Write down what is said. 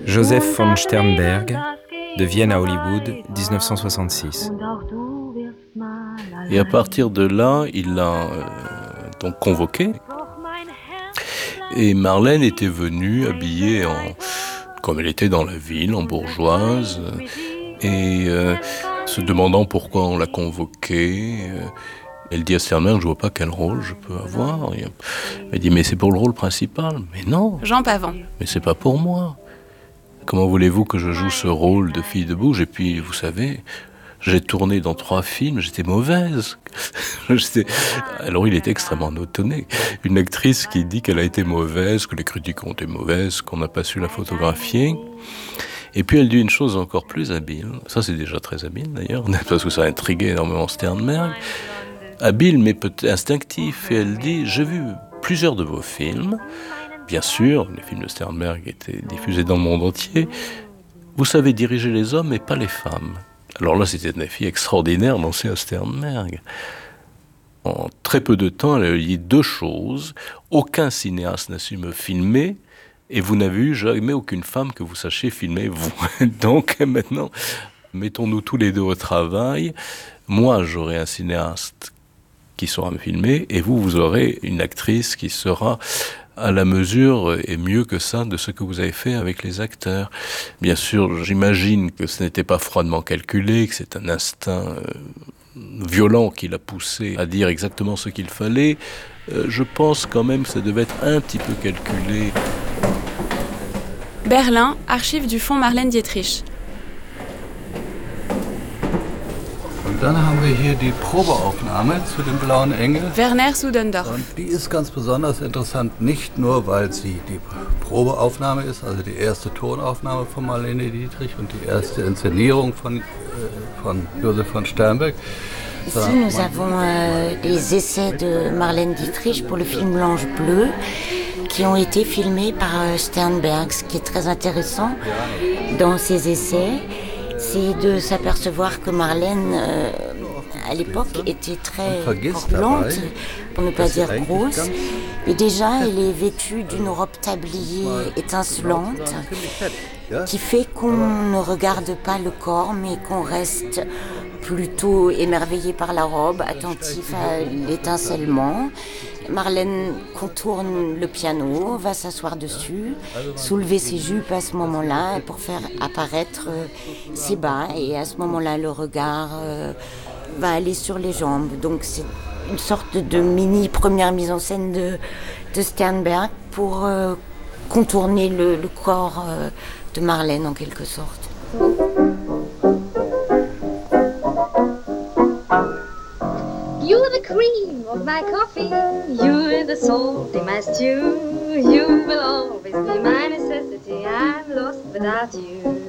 Joseph von Sternberg, de Vienne à Hollywood, 1966. Et à partir de là, il l'a donc convoqué. Et Marlène était venue habillée comme elle était dans la ville, en bourgeoise, et se demandant pourquoi on l'a convoquée. Elle dit à Sternberg, je vois pas quel rôle je peux avoir. Elle dit, mais c'est pour le rôle principal. Mais non. Jean Pavant. Mais c'est pas pour moi. Comment voulez-vous que je joue ce rôle de fille de bouge? Et puis, vous savez, j'ai tourné dans 3 films, j'étais mauvaise. Alors il était extrêmement étonné. Une actrice qui dit qu'elle a été mauvaise, que les critiques ont été mauvaises, qu'on n'a pas su la photographier. Et puis elle dit une chose encore plus habile. Ça c'est déjà très habile d'ailleurs, parce que ça a intrigué énormément Sternberg. Habile mais peut-être instinctif. Et elle dit, j'ai vu plusieurs de vos films. Bien sûr, les films de Sternberg étaient diffusés dans le monde entier. Vous savez diriger les hommes et pas les femmes. Alors là, c'était une fille extraordinaire, lancée à Sternberg. En très peu de temps, elle a dit 2 choses. Aucun cinéaste n'a su me filmer, et vous n'avez eu jamais aucune femme que vous sachiez filmer, vous. Donc maintenant, mettons-nous tous les deux au travail. Moi, j'aurai un cinéaste qui saura me filmer, et vous aurez une actrice qui sera à la mesure, et mieux que ça, de ce que vous avez fait avec les acteurs. Bien sûr, j'imagine que ce n'était pas froidement calculé, que c'est un instinct violent qui l'a poussé à dire exactement ce qu'il fallait. Je pense quand même que ça devait être un petit peu calculé. Berlin, archives du Fonds Marlène Dietrich. Dann haben wir hier die Probeaufnahme zu dem Blauen Engel. Werner Sudendorf. Und die ist ganz besonders interessant, nicht nur, weil sie die Probeaufnahme ist, also die erste Tonaufnahme von Marlene Dietrich und die erste Inszenierung von Joseph von Sternberg. Ici, nous avons des essais de Marlène Dietrich pour le film L'Ange Bleu qui ont été filmés par Sternberg. Ce qui est très intéressant dans ces essais, c'est de s'apercevoir que Marlène, à l'époque, était très corpulente, pour ne pas dire grosse. Et déjà, elle est vêtue d'une robe tablier étincelante, qui fait qu'on ne regarde pas le corps, mais qu'on reste plutôt émerveillé par la robe, attentif à l'étincellement. Marlène contourne le piano, va s'asseoir dessus, soulever ses jupes à ce moment-là pour faire apparaître ses bas. Et à ce moment-là, le regard va aller sur les jambes. Donc c'est une sorte de mini première mise en scène de Sternberg pour contourner le corps de Marlène en quelque sorte. You're the cream of my coffee, you're the salt in my stew, you will always be my necessity, I'm lost without you.